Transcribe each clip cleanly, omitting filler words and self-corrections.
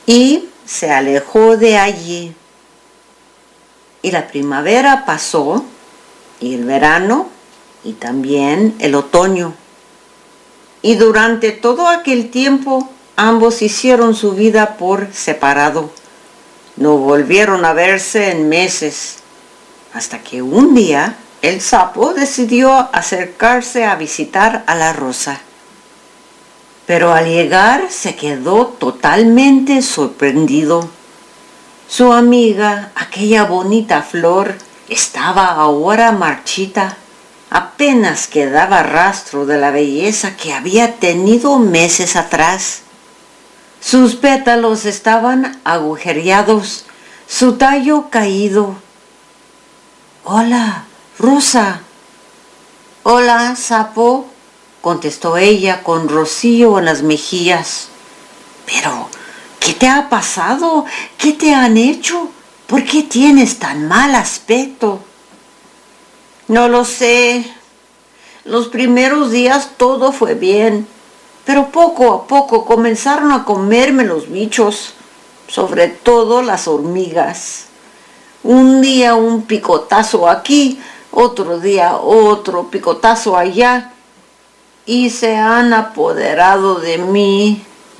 y se alejó de allí. Y la primavera pasó, y el verano, y también el otoño. Y durante todo aquel tiempo, ambos hicieron su vida por separado. No volvieron a verse en meses, hasta que un día el sapo decidió acercarse a visitar a la rosa. Pero al llegar se quedó totalmente sorprendido. Su amiga, aquella bonita flor, estaba ahora marchita. Apenas quedaba rastro de la belleza que había tenido meses atrás. Sus pétalos estaban agujereados, su tallo caído. «Hola, Rosa». «Hola, sapo», contestó ella con rocío en las mejillas. «Pero, ¿qué te ha pasado? ¿Qué te han hecho? ¿Por qué tienes tan mal aspecto?» «No lo sé. Los primeros días todo fue bien, pero poco a poco comenzaron a comerme los bichos, sobre todo las hormigas. Un día un picotazo aquí, otro día otro picotazo allá, y se han apoderado de mí».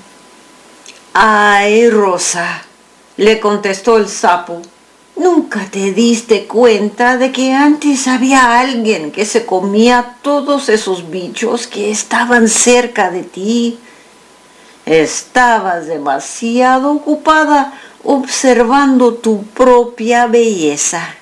«Ay, Rosa», le contestó el sapo, «¿nunca te diste cuenta de que antes había alguien que se comía todos esos bichos que estaban cerca de ti? Estabas demasiado ocupada observando tu propia belleza».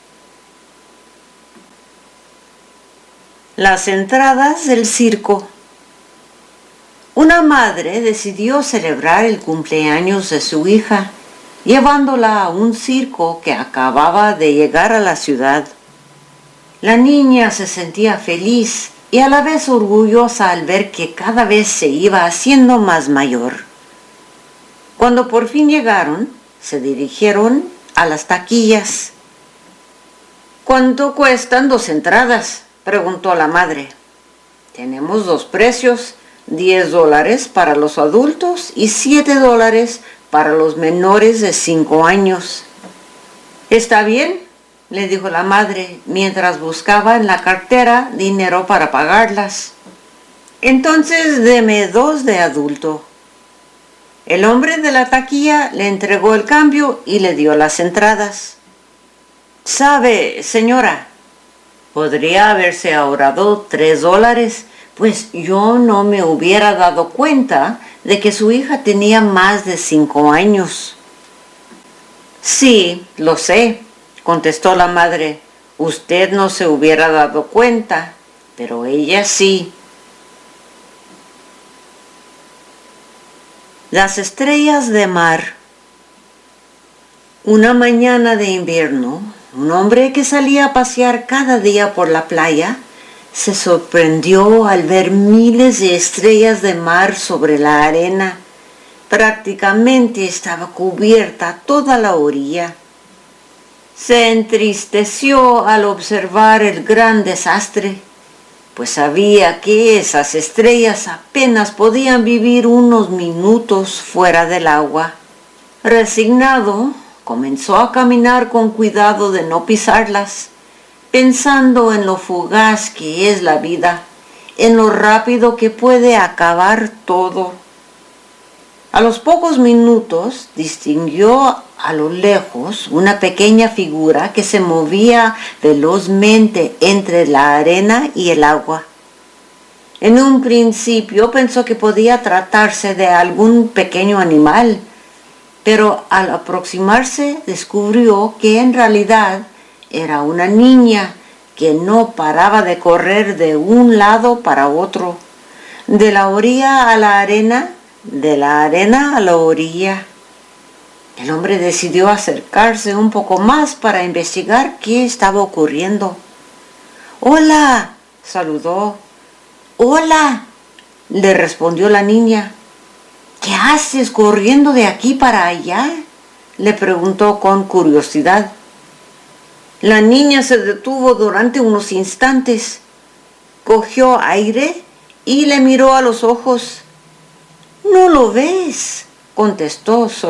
Las entradas del circo. Una madre decidió celebrar el cumpleaños de su hija, llevándola a un circo que acababa de llegar a la ciudad. La niña se sentía feliz y a la vez orgullosa al ver que cada vez se iba haciendo más mayor. Cuando por fin llegaron, se dirigieron a las taquillas. «¿Cuánto cuestan 2 entradas?», preguntó la madre. «Tenemos 2 precios, $10 para los adultos y $7 para los menores de 5 años. «Está bien», le dijo la madre, mientras buscaba en la cartera dinero para pagarlas. «Entonces deme 2 de adulto». El hombre de la taquilla le entregó el cambio y le dio las entradas. «Sabe, señora, podría haberse ahorrado $3, pues yo no me hubiera dado cuenta de que su hija tenía más de 5 años». «Sí, lo sé», contestó la madre. «Usted no se hubiera dado cuenta, pero ella sí». Las estrellas de mar. Una mañana de invierno, un hombre que salía a pasear cada día por la playa se sorprendió al ver miles de estrellas de mar sobre la arena. Prácticamente estaba cubierta toda la orilla. Se entristeció al observar el gran desastre, pues sabía que esas estrellas apenas podían vivir unos minutos fuera del agua. Resignado, comenzó a caminar con cuidado de no pisarlas, pensando en lo fugaz que es la vida, en lo rápido que puede acabar todo. A los pocos minutos distinguió a lo lejos una pequeña figura que se movía velozmente entre la arena y el agua. En un principio pensó que podía tratarse de algún pequeño animal, pero al aproximarse descubrió que en realidad era una niña que no paraba de correr de un lado para otro, de la orilla a la arena, de la arena a la orilla. El hombre decidió acercarse un poco más para investigar qué estaba ocurriendo. «Hola», saludó. «Hola», le respondió la niña. «¿Qué haces corriendo de aquí para allá?», le preguntó con curiosidad. La niña se detuvo durante unos instantes, cogió aire y le miró a los ojos. «¿No lo ves?», contestó